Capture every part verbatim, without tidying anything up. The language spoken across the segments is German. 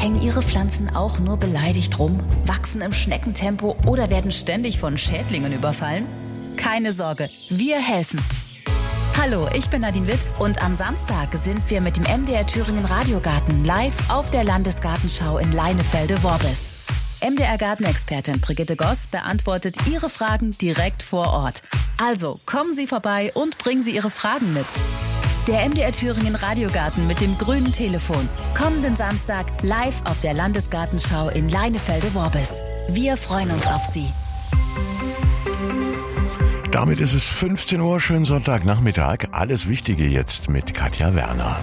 Hängen Ihre Pflanzen auch nur beleidigt rum, wachsen im Schneckentempo oder werden ständig von Schädlingen überfallen? Keine Sorge, wir helfen. Hallo, ich bin Nadine Witt und am Samstag sind wir mit dem M D R Thüringen Radiogarten live auf der Landesgartenschau in Leinefelde-Worbis. M D R-Gartenexpertin Brigitte Goss beantwortet Ihre Fragen direkt vor Ort. Also kommen Sie vorbei und bringen Sie Ihre Fragen mit. Der M D R Thüringen Radiogarten mit dem grünen Telefon. Kommenden Samstag live auf der Landesgartenschau in Leinefelde-Worbis. Wir freuen uns auf Sie. Damit ist es fünfzehn Uhr, schönen Sonntagnachmittag. Alles Wichtige jetzt mit Katja Werner.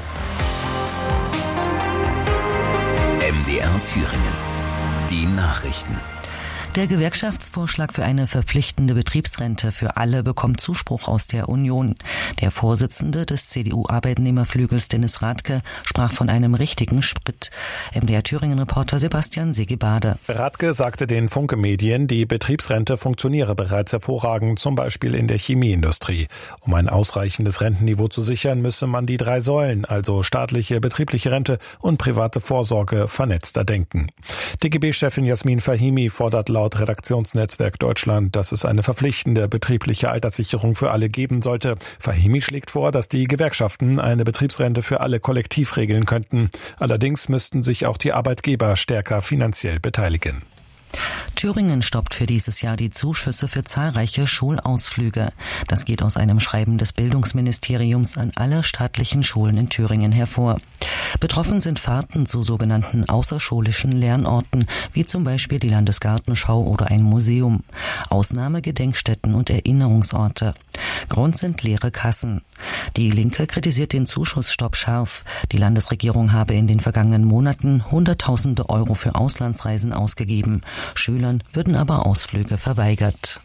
M D R Thüringen. Die Nachrichten. Der Gewerkschaftsvorschlag für eine verpflichtende Betriebsrente für alle bekommt Zuspruch aus der Union. Der Vorsitzende des C D U-Arbeitnehmerflügels Dennis Rathke sprach von einem richtigen Schritt. M D R Thüringen-Reporter Sebastian Segebade. Rathke sagte den Funke-Medien, die Betriebsrente funktioniere bereits hervorragend, zum Beispiel in der Chemieindustrie. Um ein ausreichendes Rentenniveau zu sichern, müsse man die drei Säulen, also staatliche, betriebliche Rente und private Vorsorge, vernetzter denken. D G B-Chefin Jasmin Fahimi fordert laut Redaktionsnetzwerk Deutschland, dass es eine verpflichtende betriebliche Alterssicherung für alle geben sollte. Fahimi schlägt vor, dass die Gewerkschaften eine Betriebsrente für alle kollektiv regeln könnten. Allerdings müssten sich auch die Arbeitgeber stärker finanziell beteiligen. Thüringen stoppt für dieses Jahr die Zuschüsse für zahlreiche Schulausflüge. Das geht aus einem Schreiben des Bildungsministeriums an alle staatlichen Schulen in Thüringen hervor. Betroffen sind Fahrten zu sogenannten außerschulischen Lernorten, wie zum Beispiel die Landesgartenschau oder ein Museum. Ausnahme Gedenkstätten und Erinnerungsorte. Grund sind leere Kassen. Die Linke kritisiert den Zuschussstopp scharf. Die Landesregierung habe in den vergangenen Monaten Hunderttausende Euro für Auslandsreisen ausgegeben. Schülern würden aber Ausflüge verweigert.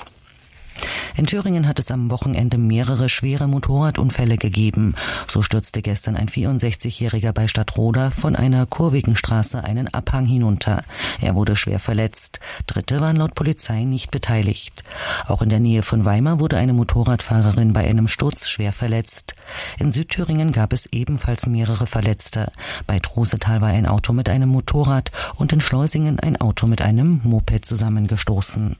In Thüringen hat es am Wochenende mehrere schwere Motorradunfälle gegeben. So stürzte gestern ein vierundsechzigjähriger bei Stadtroda von einer kurvigen Straße einen Abhang hinunter. Er wurde schwer verletzt. Dritte waren laut Polizei nicht beteiligt. Auch in der Nähe von Weimar wurde eine Motorradfahrerin bei einem Sturz schwer verletzt. In Südthüringen gab es ebenfalls mehrere Verletzte. Bei Trosetal war ein Auto mit einem Motorrad und in Schleusingen ein Auto mit einem Moped zusammengestoßen.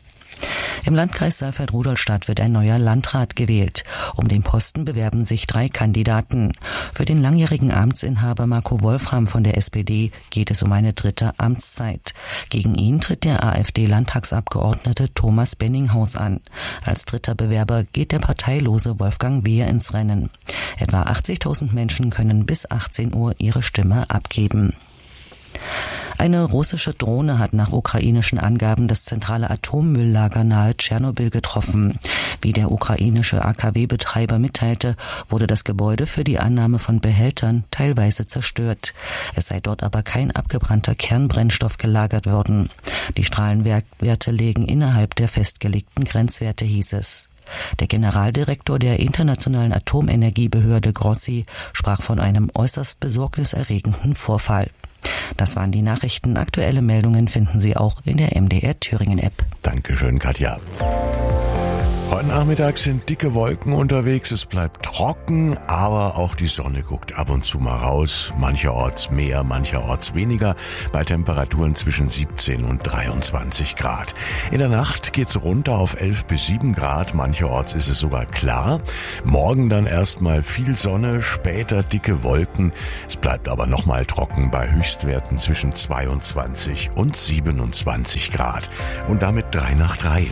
Im Landkreis Saalfeld-Rudolstadt wird ein neuer Landrat gewählt. Um den Posten bewerben sich drei Kandidaten. Für den langjährigen Amtsinhaber Marco Wolfram von der S P D geht es um eine dritte Amtszeit. Gegen ihn tritt der AfD-Landtagsabgeordnete Thomas Benninghaus an. Als dritter Bewerber geht der parteilose Wolfgang Wehr ins Rennen. Etwa achtzigtausend Menschen können bis achtzehn Uhr ihre Stimme abgeben. Eine russische Drohne hat nach ukrainischen Angaben das zentrale Atommülllager nahe Tschernobyl getroffen. Wie der ukrainische A K W-Betreiber mitteilte, wurde das Gebäude für die Annahme von Behältern teilweise zerstört. Es sei dort aber kein abgebrannter Kernbrennstoff gelagert worden. Die Strahlenwerte lägen innerhalb der festgelegten Grenzwerte, hieß es. Der Generaldirektor der Internationalen Atomenergiebehörde Grossi sprach von einem äußerst besorgniserregenden Vorfall. Das waren die Nachrichten. Aktuelle Meldungen finden Sie auch in der M D R Thüringen App. Dankeschön, Katja. Heute Nachmittag sind dicke Wolken unterwegs, es bleibt trocken, aber auch die Sonne guckt ab und zu mal raus, mancherorts mehr, mancherorts weniger, bei Temperaturen zwischen siebzehn und dreiundzwanzig Grad. In der Nacht geht's runter auf elf bis sieben Grad, mancherorts ist es sogar klar. Morgen dann erstmal viel Sonne, später dicke Wolken, es bleibt aber nochmal trocken bei Höchstwerten zwischen zweiundzwanzig und siebenundzwanzig Grad. Und damit drei nach drei.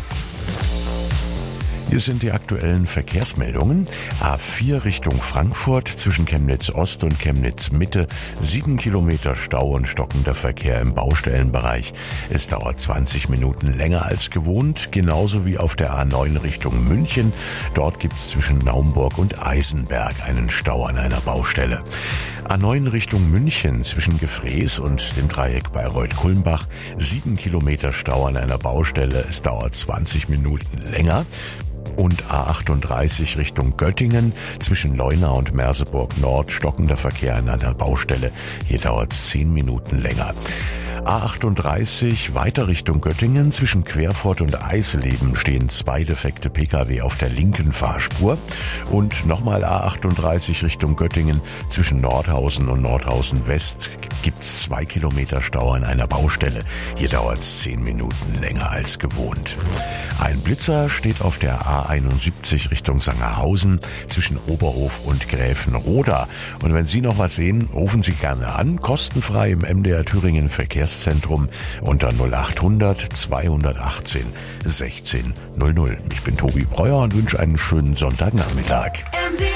Hier sind die aktuellen Verkehrsmeldungen. A vier Richtung Frankfurt zwischen Chemnitz Ost und Chemnitz Mitte. Sieben Kilometer Stau und stockender Verkehr im Baustellenbereich. Es dauert zwanzig Minuten länger als gewohnt. Genauso wie auf der A neun Richtung München. Dort gibt's zwischen Naumburg und Eisenberg einen Stau an einer Baustelle. A neun Richtung München zwischen Gefrees und dem Dreieck Bayreuth-Kulmbach. Sieben Kilometer Stau an einer Baustelle. Es dauert zwanzig Minuten länger. Und A achtunddreißig Richtung Göttingen zwischen Leuna und Merseburg Nord stockender Verkehr an einer Baustelle. Hier dauert es zehn Minuten länger. A achtunddreißig weiter Richtung Göttingen. Zwischen Querfurt und Eisleben stehen zwei defekte Pkw auf der linken Fahrspur. Und nochmal A achtunddreißig Richtung Göttingen. Zwischen Nordhausen und Nordhausen West gibt's zwei Kilometer Stau an einer Baustelle. Hier dauert's zehn Minuten länger als gewohnt. Ein Blitzer steht auf der A einundsiebzig Richtung Sangerhausen zwischen Oberhof und Gräfenroda. Und wenn Sie noch was sehen, rufen Sie gerne an, kostenfrei im M D R Thüringen Verkehrszentrum unter null achthundert zweihundertachtzehn sechzehn null null. Ich bin Tobi Breuer und wünsche einen schönen Sonntagnachmittag. M D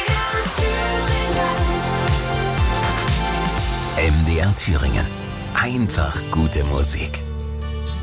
R Thüringen. M D R Thüringen. Einfach gute Musik.